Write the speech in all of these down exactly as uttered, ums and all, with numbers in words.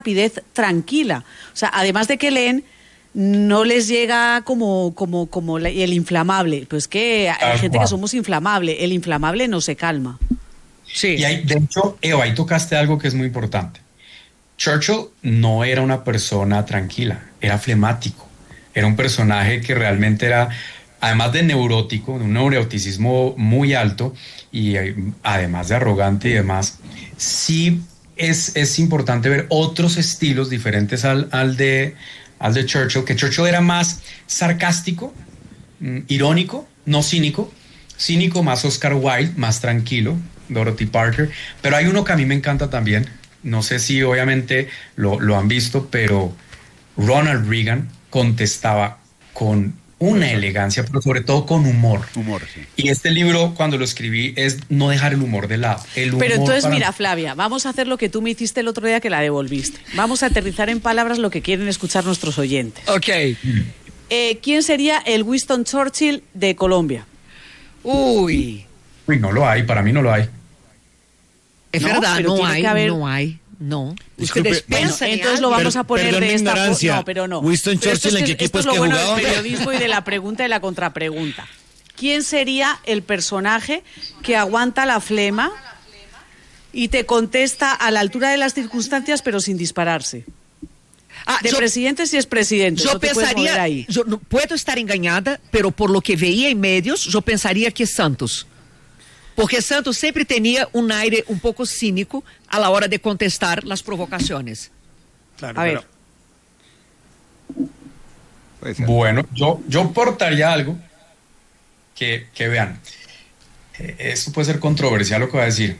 rapidez tranquila. O sea, además de que leen, no les llega como, como, como el inflamable. Pues que hay Tal gente cual. que somos inflamable. El inflamable no se calma. Sí. Y hay, de hecho, Eva, ahí tocaste algo que es muy importante. Churchill no era una persona tranquila, era flemático. Era un personaje que realmente era, además de neurótico, de un neuroticismo muy alto y eh, además de arrogante y demás, sí es, es importante ver otros estilos diferentes al, al, de, al de Churchill, que Churchill era más sarcástico, mm, irónico, no cínico. Cínico más Oscar Wilde, más tranquilo, Dorothy Parker. Pero hay uno que a mí me encanta también, no sé si obviamente lo, lo han visto, pero Ronald Reagan contestaba con una elegancia, pero sobre todo con humor. Humor, sí. Y este libro, cuando lo escribí, es no dejar el humor de lado. El humor Pero entonces, para... mira, Flavia, vamos a hacer lo que tú me hiciste el otro día que la devolviste. Vamos a aterrizar en palabras lo que quieren escuchar nuestros oyentes. Ok. Eh, ¿Quién sería el Winston Churchill de Colombia? Uy. Uy, no lo hay, para mí no lo hay. Es No, verdad, pero no tiene hay, que haber- no hay, no. Disculpe, Ustedes Bueno, piensan en entonces lo algo. vamos a poner Perdón de mi esta ignorancia. forma. No, pero no. Winston Pero esto Churchill, es ¿en qué esto equipo es es lo que bueno jugaba? del periodismo y de la pregunta y la contrapregunta. ¿Quién sería el personaje que aguanta la flema y te contesta a la altura de las circunstancias pero sin dispararse? Ah, De yo- presidente si es presidente, Yo no te puedes mover pensaría, ahí. yo no puedo estar engañada, pero por lo que veía en medios, yo pensaría que Santos. Porque Santos siempre tenía un aire un poco cínico a la hora de contestar las provocaciones. Claro, A ver. pero- Puede ser. Bueno, yo, yo portaría algo que, que vean. Eh, Esto puede ser controversial lo que voy a decir.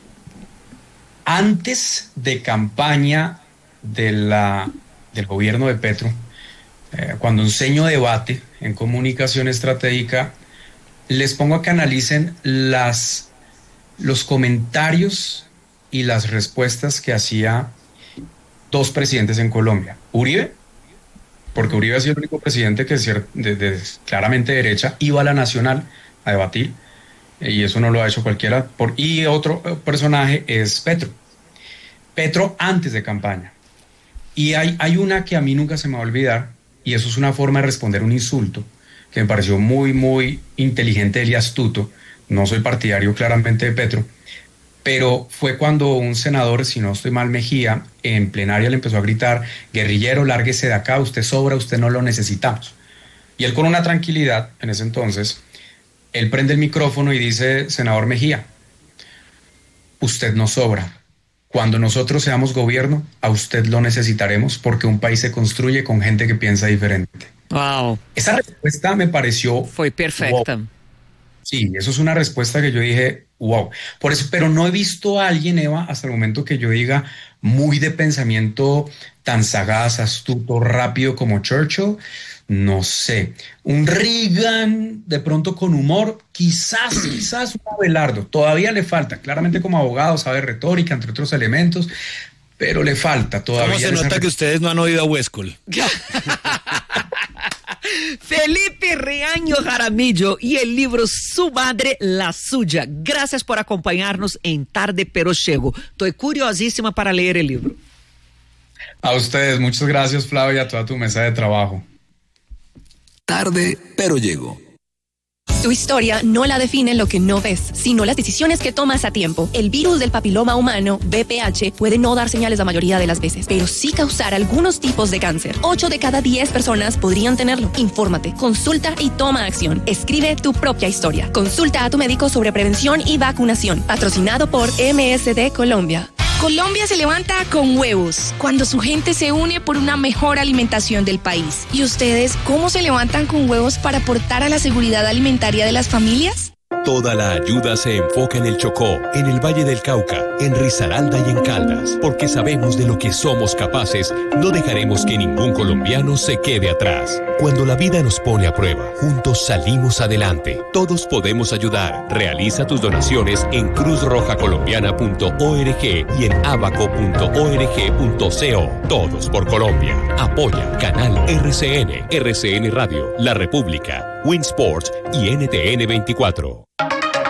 Antes de campaña de la, del gobierno de Petro, eh, cuando enseño debate en comunicación estratégica, les pongo a que analicen las, los comentarios y las respuestas que hacía dos presidentes en Colombia. Uribe, porque Uribe ha sido el único presidente que cier- de, de, claramente derecha iba a la Nacional a debatir, eh, y eso no lo ha hecho cualquiera. Por, y otro eh, personaje es Petro. Petro antes de campaña. Y hay, hay una que a mí nunca se me va a olvidar, y eso es una forma de responder un insulto, que me pareció muy, muy inteligente y astuto. No soy partidario claramente de Petro, pero fue cuando un senador, si no estoy mal, Mejía, en plenaria le empezó a gritar: guerrillero, lárguese de acá, usted sobra, usted no lo necesitamos. Y él, con una tranquilidad en ese entonces, él prende el micrófono y dice: senador Mejía, usted no sobra. Cuando nosotros seamos gobierno, a usted lo necesitaremos, porque un país se construye con gente que piensa diferente. Wow, Esa respuesta me pareció... fue perfecta. Wow. Sí, eso es una respuesta que yo dije, wow. Por eso, pero no he visto a alguien, Eva, hasta el momento que yo diga muy de pensamiento tan sagaz, astuto, rápido como Churchill. No sé. Un Reagan, de pronto con humor, quizás, quizás un Abelardo. Todavía le falta. Claramente como abogado sabe retórica, entre otros elementos, pero le falta todavía. ¿Cómo se esa nota que ustedes no han oído a Westcol? Felipe Reaño Jaramillo y el libro Su Madre, la Suya. Gracias por acompañarnos en Tarde Pero Llego. Estoy curiosísima para leer el libro. A ustedes, muchas gracias, Flavia, a toda tu mesa de trabajo. Tarde, pero llego. Tu historia no la define lo que no ves, sino las decisiones que tomas a tiempo. El virus del papiloma humano, V P H, puede no dar señales la mayoría de las veces, pero sí causar algunos tipos de cáncer. ocho de cada diez personas podrían tenerlo. Infórmate, consulta y toma acción. Escribe tu propia historia. Consulta a tu médico sobre prevención y vacunación. Patrocinado por M S D Colombia. Colombia se levanta con huevos, cuando su gente se une por una mejor alimentación del país. ¿Y ustedes cómo se levantan con huevos para aportar a la seguridad alimentaria de las familias? Toda la ayuda se enfoca en el Chocó, en el Valle del Cauca, en Risaralda y en Caldas, porque sabemos de lo que somos capaces. No dejaremos que ningún colombiano se quede atrás. Cuando la vida nos pone a prueba, juntos salimos adelante. Todos podemos ayudar. Realiza tus donaciones en cruz roja colombiana punto org y en abaco punto org punto co. Todos por Colombia. Apoya Canal R C N, R C N Radio, La República, Winsports y N T N veinticuatro.